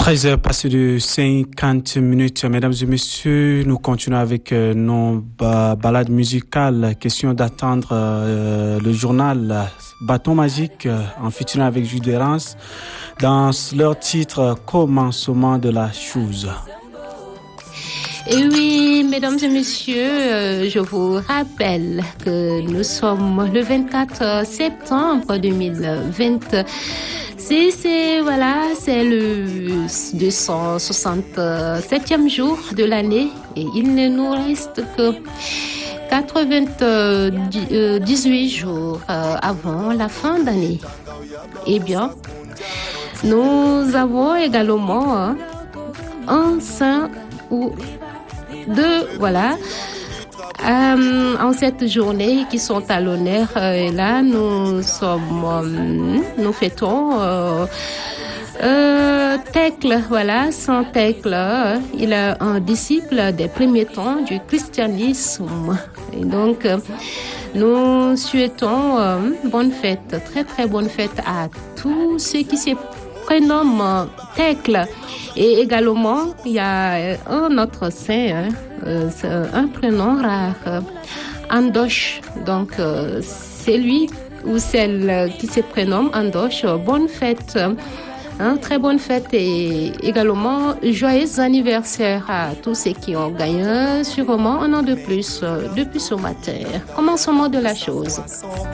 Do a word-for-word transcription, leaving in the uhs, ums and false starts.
treize heures passées de cinquante minutes. Mesdames et messieurs, nous continuons avec euh, nos ba- balades musicales. Question d'attendre euh, le journal Bâton Magique euh, en featuring avec Jules Dérance dans leur titre Commencement de la chose. Et oui, mesdames et messieurs, euh, je vous rappelle que nous sommes le vingt-quatre septembre deux mille vingt. C'est, c'est, voilà, c'est le deux cent soixante-septième jour de l'année et il ne nous reste que quatre-vingt-dix-huit jours euh, avant la fin d'année. Eh bien, nous avons également hein, un saint ou deux, voilà, euh, en cette journée qui sont à l'honneur. Euh, et là, nous sommes, euh, nous fêtons euh, euh, Thècle, voilà, Saint Thècle. Il est un disciple des premiers temps du christianisme. Et donc, euh, nous souhaitons euh, bonne fête, très très bonne fête à tous ceux qui se prénomment Thècle. Et également, il y a un autre saint, hein, euh, un prénom rare, euh, Andoche. Donc, euh, c'est lui ou celle qui se prénomme Andoche. Bonne fête, hein, très bonne fête et également joyeux anniversaire à tous ceux qui ont gagné sûrement un an de plus euh, depuis ce matin. Commencement de la chose.